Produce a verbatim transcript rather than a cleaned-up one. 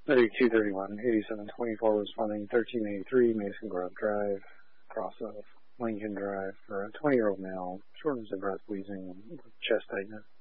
thirty-two thirty-one, eighty-seven twenty-four responding, thirteen eighty-three Mason Grove Drive, cross of Lincoln Drive for a twenty-year-old male, shortness of breath, wheezing, chest tightness.